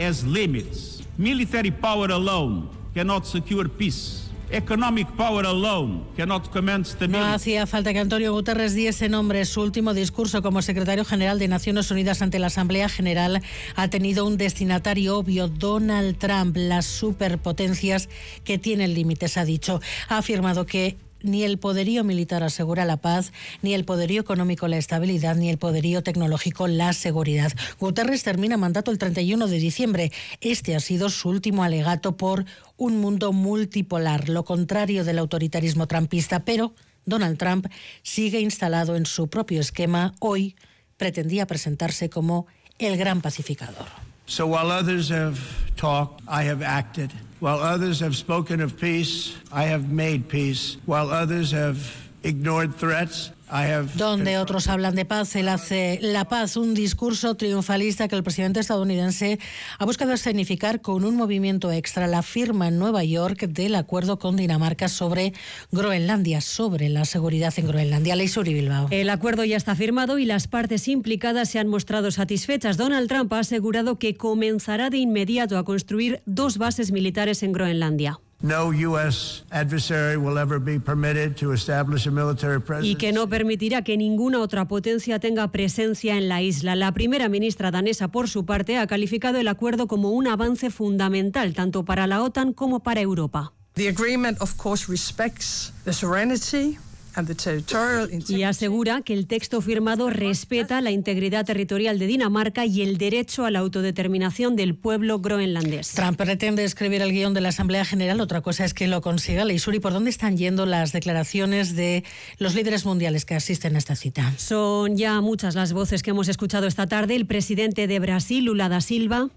has limits. Military power alone cannot secure peace. Economic power alone cannot command stability. No hacía falta que Antonio Guterres diese nombre. Su último discurso como secretario general de Naciones Unidas ante la Asamblea General ha tenido un destinatario obvio: Donald Trump. Las superpotencias que tienen límites, ha dicho. Ha afirmado que ni el poderío militar asegura la paz, ni el poderío económico la estabilidad, ni el poderío tecnológico la seguridad. Guterres termina mandato el 31 de diciembre. Este ha sido su último alegato por un mundo multipolar, lo contrario del autoritarismo trumpista. Pero Donald Trump sigue instalado en su propio esquema. Hoy pretendía presentarse como el gran pacificador. So while others have talked, I have acted. While others have spoken of peace, I have made peace. While others have ignored threats, Donde otros hablan de paz, él hace la paz, un discurso triunfalista que el presidente estadounidense ha buscado escenificar con un movimiento extra: la firma en Nueva York del acuerdo con Dinamarca sobre Groenlandia, sobre la seguridad en Groenlandia. Leisuri Bilbao. El acuerdo ya está firmado y las partes implicadas se han mostrado satisfechas. Donald Trump ha asegurado que comenzará de inmediato a construir 2 bases militares en Groenlandia. No U.S. adversary will ever be permitted to establish a military presence. Y que no permitirá que ninguna otra potencia tenga presencia en la isla. La primera ministra danesa, por su parte, ha calificado el acuerdo como un avance fundamental tanto para la OTAN como para Europa. The agreement, of course, respects the sovereignty and the territorial integrity. Y asegura que el texto firmado respeta la integridad territorial de Dinamarca y el derecho a la autodeterminación del pueblo groenlandés. Trump pretende escribir el guión de la Asamblea General. Otra cosa es que lo consiga. Leisuri, ¿por dónde están yendo las declaraciones de los líderes mundiales que asisten a esta cita? Son ya muchas las voces que hemos escuchado esta tarde. El presidente de Brasil, Lula da Silva,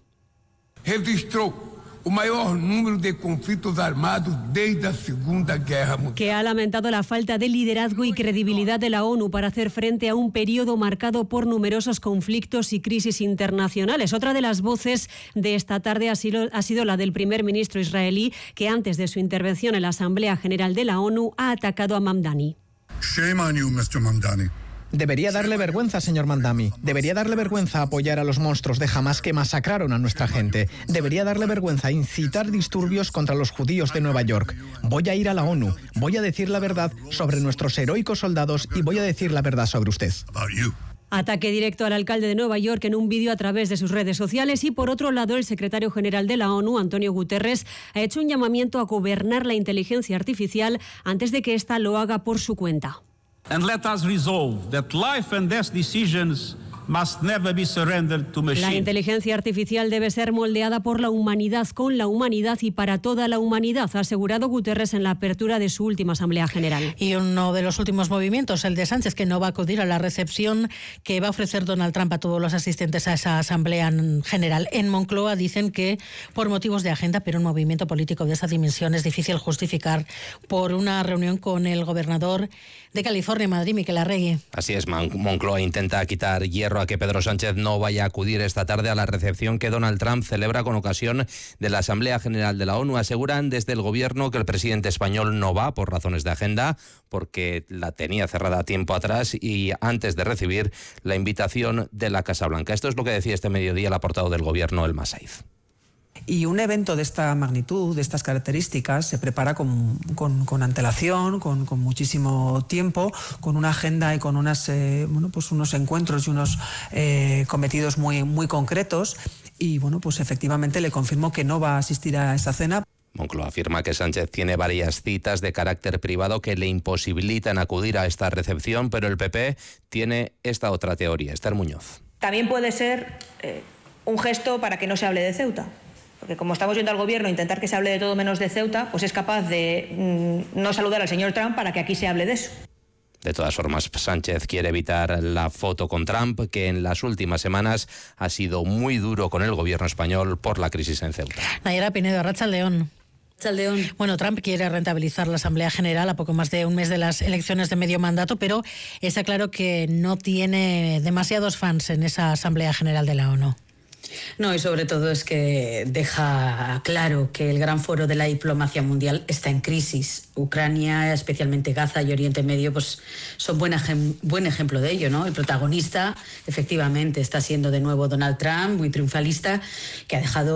registró o maior número de conflitos armados desde la Segunda Guerra Mundial, que ha lamentado la falta de liderazgo y credibilidad de la ONU para hacer frente a un periodo marcado por numerosos conflictos y crisis internacionales. Otra de las voces de esta tarde ha sido la del primer ministro israelí, que antes de su intervención en la Asamblea General de la ONU ha atacado a Mamdani. Shame on you, Mr. Mamdani. Debería darle vergüenza, señor Mamdani. Debería darle vergüenza apoyar a los monstruos de Hamas que masacraron a nuestra gente. Debería darle vergüenza incitar disturbios contra los judíos de Nueva York. Voy a ir a la ONU, voy a decir la verdad sobre nuestros heroicos soldados y voy a decir la verdad sobre usted. Ataque directo al alcalde de Nueva York en un vídeo a través de sus redes sociales. Y por otro lado, el secretario general de la ONU, Antonio Guterres, ha hecho un llamamiento a gobernar la inteligencia artificial antes de que ésta lo haga por su cuenta. And let us resolve that life and death decisions must never be surrendered to machines. La inteligencia artificial debe ser moldeada por la humanidad, con la humanidad y para toda la humanidad, ha asegurado Guterres en la apertura de su última Asamblea General. Y uno de los últimos movimientos, el de Sánchez, que no va a acudir a la recepción que va a ofrecer Donald Trump a todos los asistentes a esa Asamblea General. En Moncloa dicen que por motivos de agenda, pero un movimiento político de esa dimensión es difícil justificar por una reunión con el gobernador de California, Madrid, Miquel Arregui. Así es, Moncloa intenta quitar hierro a que Pedro Sánchez no vaya a acudir esta tarde a la recepción que Donald Trump celebra con ocasión de la Asamblea General de la ONU. Aseguran desde el gobierno que el presidente español no va por razones de agenda, porque la tenía cerrada tiempo atrás y antes de recibir la invitación de la Casa Blanca. Esto es lo que decía este mediodía el portavoz del gobierno, Elma Saiz. Y un evento de esta magnitud, de estas características, se prepara con antelación, con muchísimo tiempo, con una agenda y con unos encuentros y unos cometidos muy concretos. Y bueno, pues efectivamente le confirmo que no va a asistir a esta cena. Moncloa afirma que Sánchez tiene varias citas de carácter privado que le imposibilitan acudir a esta recepción, pero el PP tiene esta otra teoría. Esther Muñoz. También puede ser un gesto para que no se hable de Ceuta. Porque como estamos yendo al gobierno a intentar que se hable de todo menos de Ceuta, pues es capaz de no saludar al señor Trump para que aquí se hable de eso. De todas formas, Sánchez quiere evitar la foto con Trump, que en las últimas semanas ha sido muy duro con el gobierno español por la crisis en Ceuta. Nayara Pinedo, Arratsaldeon. Bueno, Trump quiere rentabilizar la Asamblea General a poco más de un mes de las elecciones de medio mandato, pero está claro que no tiene demasiados fans en esa Asamblea General de la ONU. No, y sobre todo es que deja claro que el gran foro de la diplomacia mundial está en crisis. Ucrania, especialmente Gaza y Oriente Medio, pues son buen ejemplo de ello, ¿no? El protagonista, efectivamente, está siendo de nuevo Donald Trump, muy triunfalista, que ha dejado